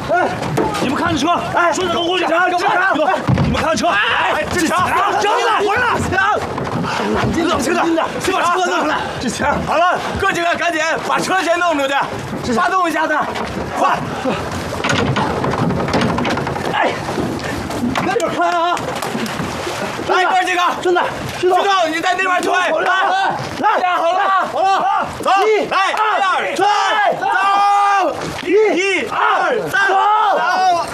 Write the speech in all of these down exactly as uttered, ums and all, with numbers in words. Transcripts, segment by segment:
哎，你们看着车！哎，顺着跟我过去！长，跟我长！你们看着车！哎，志强，车子回来！强，冷静点，先把车弄出来。志强，好了，哥几个赶紧把车先弄出去，发动一下子，快！哎，慢点开啊！来，哥几个，真的，知道，知道，你在那边推，来，来，好了，好了，走，来，二，推，走，一，二，三，走。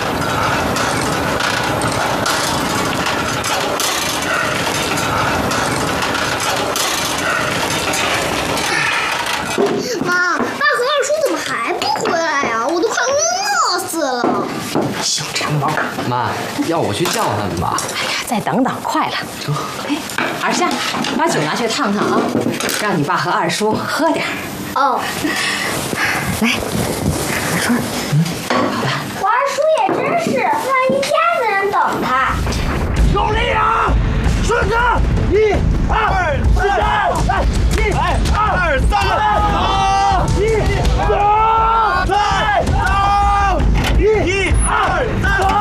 妈，爸和二叔怎么还不回来呀？我都快饿死了。 小馋猫，妈，要我去叫他们吧？ 哎呀，再等等，快了。哎，二夏，把酒拿去烫烫啊，让你爸和二叔喝点。 哦， 来，二叔，嗯，好吧。 我二叔也真是，放一天的人等他。 用力啊！顺子，一、二、三，来，一、二、三，走，一、走，来，走，一、二、三，走。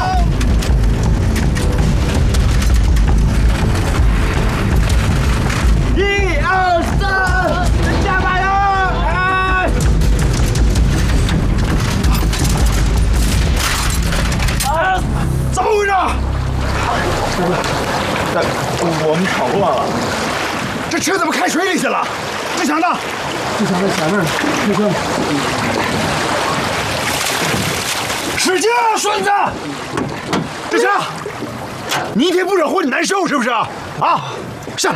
一、二、三，加把油！哎，啊，怎么回事？那我们跑乱了，这车怎么开水里去了？志强呢？志强在前面呢。那个，使劲啊，顺子！志强，你一天不惹祸，你难受是不是？啊，下来！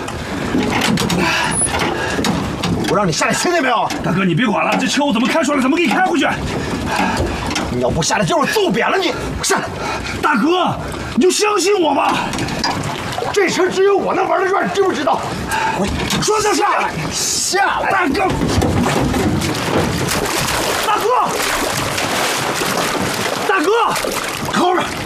我让你下来，听见没有？大哥，你别管了，这车我怎么开出来，怎么给你开回去？你要不下来，今儿我揍扁了你！下来！大哥，你就相信我吧。这车只有我能玩得转，知不知道？我说就下来，下来！大哥，大哥，大哥，后边。